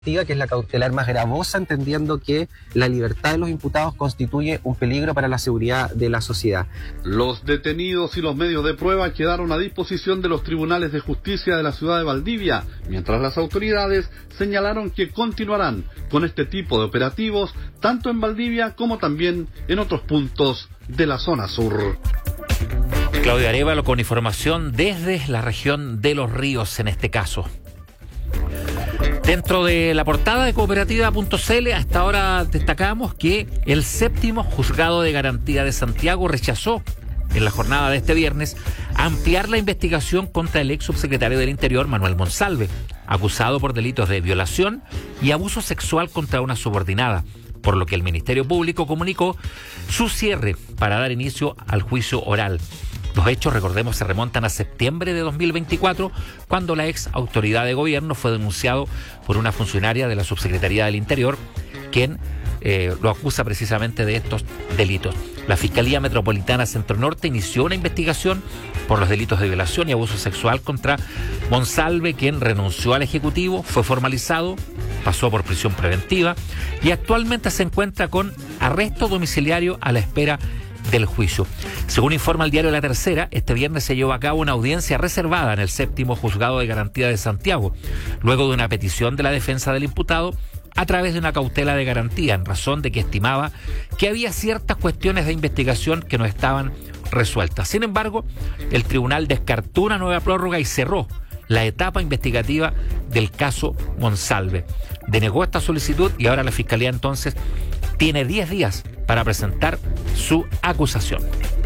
que es la cautelar más gravosa, entendiendo que la libertad de los imputados constituye un peligro para la seguridad de la sociedad. Los detenidos y los medios de prueba quedaron a disposición de los tribunales de justicia de la ciudad de Valdivia, mientras las autoridades señalaron que continuarán con este tipo de operativos, tanto en Valdivia como también en otros puntos de la zona sur. Claudio Arévalo con información desde la región de Los Ríos en este caso. Dentro de la portada de Cooperativa.cl, hasta ahora destacamos que el 7º Juzgado de Garantía de Santiago rechazó en la jornada de este viernes ampliar la investigación contra el ex subsecretario del Interior, Manuel Monsalve, acusado por delitos de violación y abuso sexual contra una subordinada, por lo que el Ministerio Público comunicó su cierre para dar inicio al juicio oral. Los hechos, recordemos, se remontan a septiembre de 2024, cuando la ex autoridad de gobierno fue denunciado por una funcionaria de la Subsecretaría del Interior, quien lo acusa precisamente de estos delitos. La Fiscalía Metropolitana Centro Norte inició una investigación por los delitos de violación y abuso sexual contra Monsalve, quien renunció al Ejecutivo, fue formalizado, pasó por prisión preventiva y actualmente se encuentra con arresto domiciliario a la espera del juicio. Según informa el diario La Tercera, este viernes se llevó a cabo una audiencia reservada en el 7º Juzgado de Garantía de Santiago, luego de una petición de la defensa del imputado a través de una cautela de garantía, en razón de que estimaba que había ciertas cuestiones de investigación que no estaban resueltas. Sin embargo, el tribunal descartó una nueva prórroga y cerró la etapa investigativa del caso Monsalve. Denegó esta solicitud y ahora la Fiscalía entonces tiene 10 días para presentar su acusación.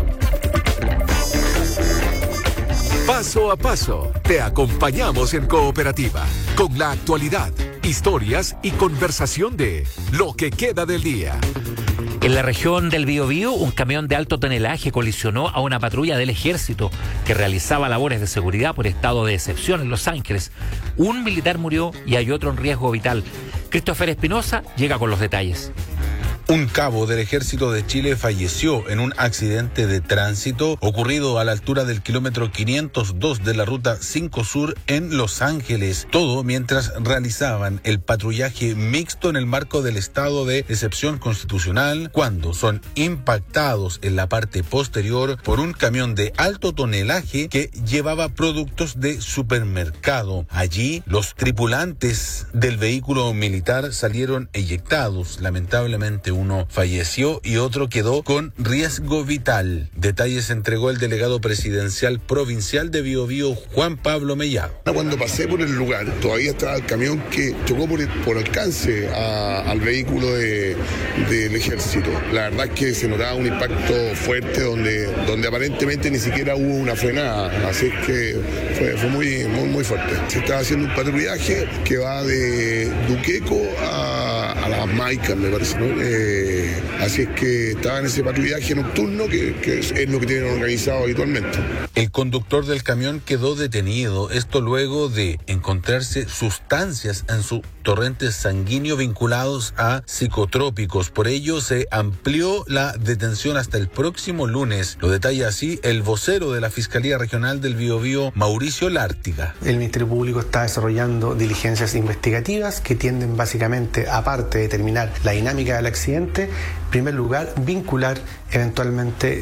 Paso a paso, te acompañamos en Cooperativa, con la actualidad, historias y conversación de lo que queda del día. En la región del Biobío, un camión de alto tonelaje colisionó a una patrulla del Ejército que realizaba labores de seguridad por estado de excepción en Los Ángeles. Un militar murió y hay otro en riesgo vital. Christopher Espinosa llega con los detalles. Un cabo del Ejército de Chile falleció en un accidente de tránsito ocurrido a la altura del kilómetro 502 de la Ruta 5 Sur en Los Ángeles. Todo mientras realizaban el patrullaje mixto en el marco del estado de excepción constitucional, cuando son impactados en la parte posterior por un camión de alto tonelaje que llevaba productos de supermercado. Allí, los tripulantes del vehículo militar salieron eyectados. Lamentablemente, uno falleció y otro quedó con riesgo vital. Detalles entregó el delegado presidencial provincial de Biobío, Juan Pablo Mellado. Cuando pasé por el lugar, todavía estaba el camión que chocó por alcance al vehículo del Ejército. La verdad es que se notaba un impacto fuerte donde aparentemente ni siquiera hubo una frenada. Así es que fue muy fuerte. Se estaba haciendo un patrullaje que va de Duqueco a Las Maicas, me parece, ¿no? Así es que estaba en ese patrullaje nocturno que es lo que tienen organizado habitualmente. El conductor del camión quedó detenido, esto luego de encontrarse sustancias en su torrente sanguíneo vinculados a psicotrópicos. Por ello se amplió la detención hasta el próximo lunes. Lo detalla así el vocero de la Fiscalía Regional del Biobío, Mauricio Lártiga. El Ministerio Público está desarrollando diligencias investigativas que tienden básicamente, aparte de determinar la dinámica del accidente, en primer lugar, vincular eventualmente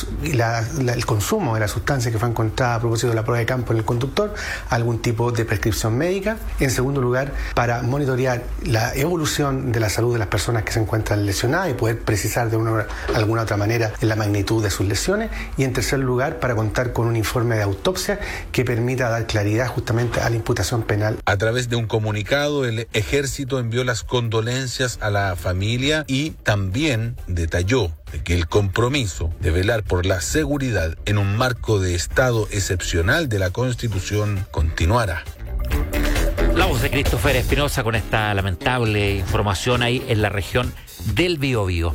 el consumo de la sustancia que fue encontrada a propósito de la prueba de campo en el conductor a algún tipo de prescripción médica. En segundo lugar, para monitorear la evolución de la salud de las personas que se encuentran lesionadas y poder precisar de alguna otra manera la magnitud de sus lesiones. Y en tercer lugar, para contar con un informe de autopsia que permita dar claridad justamente a la imputación penal. A través de un comunicado, el Ejército envió las condolencias a la familia y también detalló que el compromiso de velar por la seguridad en un marco de estado excepcional de la Constitución continuará. La voz de Christopher Espinosa con esta lamentable información ahí en la región del Biobío.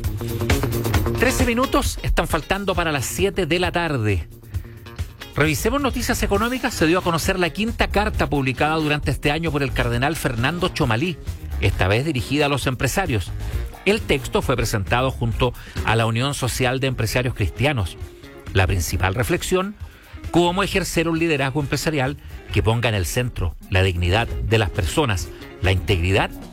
13 minutos están faltando para las 7 de la tarde. Revisemos noticias económicas. Se dio a conocer la 5ª carta publicada durante este año por el cardenal Fernando Chomalí, esta vez dirigida a los empresarios. El texto fue presentado junto a la Unión Social de Empresarios Cristianos. La principal reflexión cómo ejercer un liderazgo empresarial que ponga en el centro la dignidad de las personas, la integridad